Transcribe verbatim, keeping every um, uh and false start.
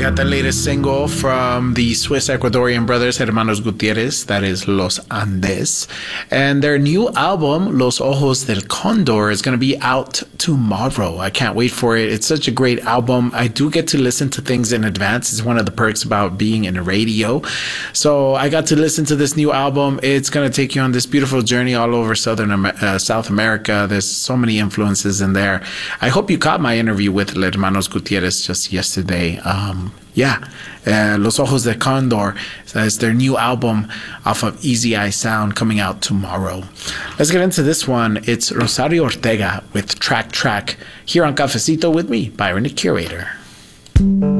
got the latest single from the Swiss Ecuadorian brothers, Hermanos Gutierrez, that is Los Andes. And their new album, Los Ojos del Condor, is going to be out tomorrow. I can't wait for it. It's such a great album. I do get to listen to things in advance. It's one of the perks about being in radio. So I got to listen to this new album. It's going to take you on this beautiful journey all over Southern uh, South America. There's so many influences in there. I hope you caught my interview with Hermanos Gutierrez just yesterday. Um, yeah, uh, Los Ojos del Condor is their new album off of Easy Eye Sound, coming out tomorrow. Let's get into this one. It's Rosario Ortega with Track Track here on Cafecito with me, Byron the Curator.